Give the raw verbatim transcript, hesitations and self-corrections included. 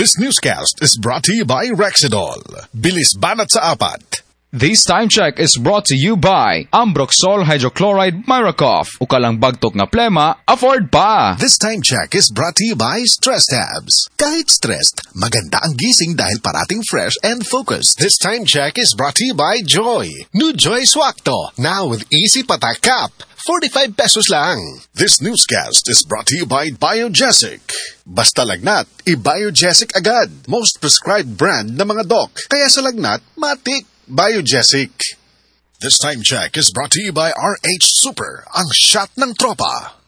This newscast is brought to you by Rexidol. Bilis banat sa apat. This time check is brought to you by Ambroxol Hydrochloride Miracoff. Ukalang bagtok nga plema, afford pa! This time check is brought to you by Stress Tabs. Kahit stressed, maganda ang gising dahil parating fresh and focused. This time check is brought to you by Joy. New Joy Swakto, now with easy patak cap. forty-five pesos lang. This newscast is brought to you by Biogesic. Basta lagnat, i-Biogesic agad. Most prescribed brand na mga doc. Kaya sa lagnat, matik. Biogesic. This time check is brought to you by R H Super, ang shot ng tropa.